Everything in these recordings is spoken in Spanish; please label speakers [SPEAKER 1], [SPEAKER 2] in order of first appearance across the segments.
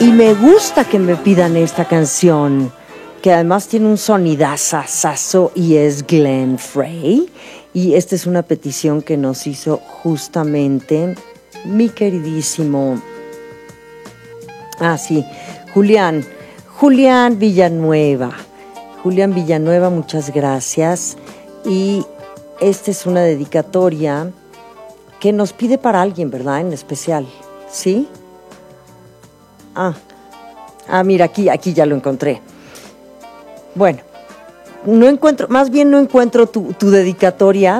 [SPEAKER 1] Y me gusta que me pidan esta canción, que además tiene un sonidazazazo y es Glenn Frey. Y esta es una petición que nos hizo justamente mi queridísimo... Julián Villanueva. Julián Villanueva, muchas gracias. Y esta es una dedicatoria que nos pide para alguien, ¿verdad? En especial, ¿sí? Mira, aquí ya lo encontré. Bueno, no encuentro tu dedicatoria.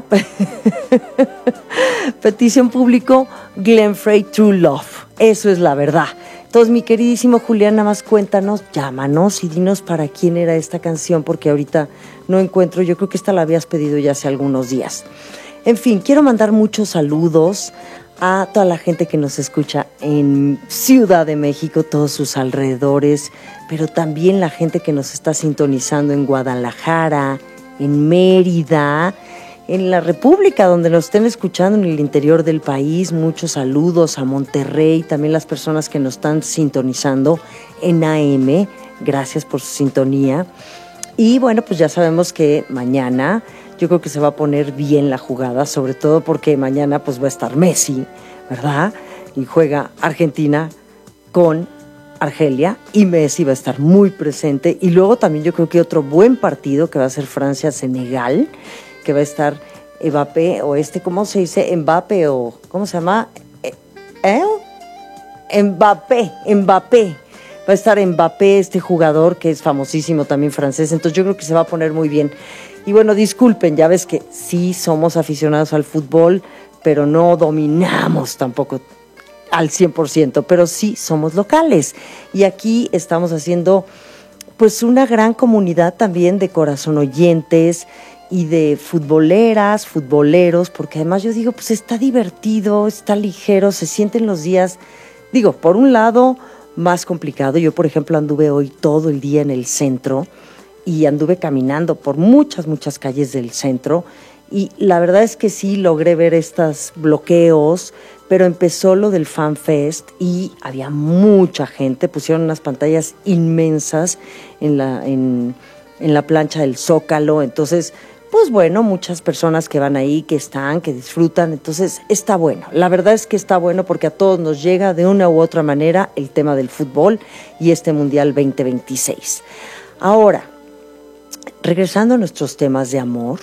[SPEAKER 1] Petición público, Glenn Frey, True Love. Eso es la verdad. Entonces, mi queridísimo Julián, nada más cuéntanos, llámanos y dinos para quién era esta canción, porque ahorita no encuentro. Yo creo que esta la habías pedido ya hace algunos días. En fin, quiero mandar muchos saludos a toda la gente que nos escucha en Ciudad de México, todos sus alrededores, pero también la gente que nos está sintonizando en Guadalajara, en Mérida, en la República, donde nos estén escuchando en el interior del país. Muchos saludos a Monterrey, también las personas que nos están sintonizando en AM, gracias por su sintonía. Y bueno, pues ya sabemos que mañana yo creo que se va a poner bien la jugada, sobre todo porque mañana pues va a estar Messi, ¿verdad? Y juega Argentina con Argelia y Messi va a estar muy presente. Y luego también yo creo que otro buen partido que va a ser Francia-Senegal, que va a estar Mbappé, ¿cómo se dice? Mbappé, o ¿cómo se llama? Mbappé. Va a estar Mbappé, este jugador que es famosísimo también francés. Entonces yo creo que se va a poner muy bien. Y bueno, disculpen, ya ves que sí somos aficionados al fútbol, pero no dominamos tampoco al 100%, pero sí somos locales. Y aquí estamos haciendo pues una gran comunidad también de corazón oyentes y de futboleras, futboleros, porque además yo digo, pues está divertido, está ligero, se sienten los días, digo, por un lado, más complicado. Yo, por ejemplo, anduve hoy todo el día en el centro y anduve caminando por muchas calles del centro y la verdad es que sí logré ver estos bloqueos, pero empezó lo del Fan Fest y había mucha gente, pusieron unas pantallas inmensas en la plancha del Zócalo, entonces pues bueno, muchas personas que van ahí, que disfrutan, entonces está bueno. La verdad es que está bueno porque a todos nos llega de una u otra manera el tema del fútbol y este Mundial 2026. Ahora, regresando a nuestros temas de amor,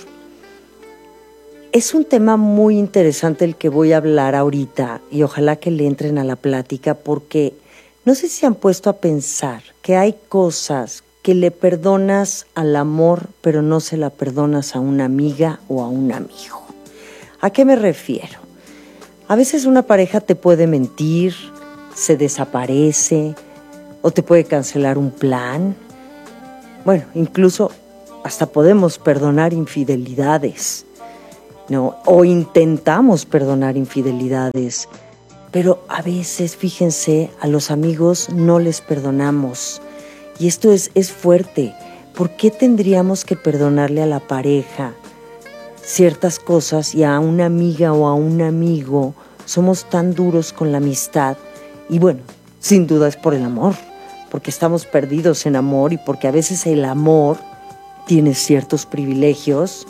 [SPEAKER 1] es un tema muy interesante el que voy a hablar ahorita y ojalá que le entren a la plática porque no sé si se han puesto a pensar que hay cosas que le perdonas al amor, pero no se la perdonas a una amiga o a un amigo. ¿A qué me refiero? A veces una pareja te puede mentir, se desaparece o te puede cancelar un plan. Bueno, incluso hasta podemos perdonar infidelidades, ¿no? O intentamos perdonar infidelidades, pero a veces, fíjense, a los amigos no les perdonamos. Y esto es fuerte. ¿Por qué tendríamos que perdonarle a la pareja ciertas cosas y a una amiga o a un amigo somos tan duros con la amistad? Y bueno, sin duda es por el amor, porque estamos perdidos en amor y porque a veces el amor tiene ciertos privilegios,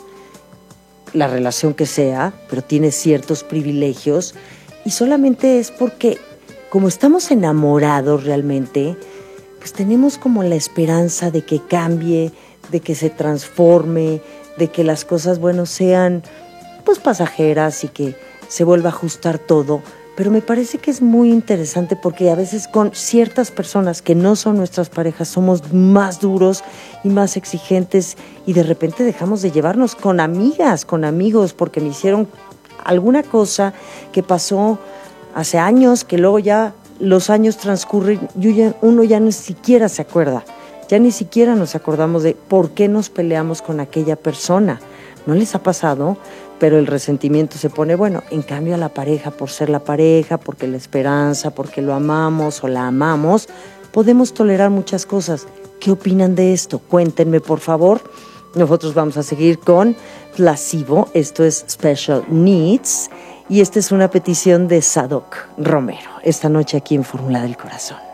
[SPEAKER 1] la relación que sea, pero tiene ciertos privilegios y solamente es porque como estamos enamorados realmente, pues tenemos como la esperanza de que cambie, de que se transforme, de que las cosas, bueno, sean pues pasajeras y que se vuelva a ajustar todo. Pero me parece que es muy interesante porque a veces con ciertas personas que no son nuestras parejas somos más duros y más exigentes y de repente dejamos de llevarnos con amigas, con amigos, porque me hicieron alguna cosa que pasó hace años que luego ya los años transcurren y uno ya ni siquiera se acuerda, ya ni siquiera nos acordamos de por qué nos peleamos con aquella persona. ¿No les ha pasado? Pero el resentimiento se pone, bueno, en cambio a la pareja, por ser la pareja, porque la esperanza, porque lo amamos o la amamos, podemos tolerar muchas cosas. ¿Qué opinan de esto? Cuéntenme, por favor. Nosotros vamos a seguir con Placebo, esto es Special Needs, y esta es una petición de Sadok Romero, esta noche aquí en Fórmula del Corazón.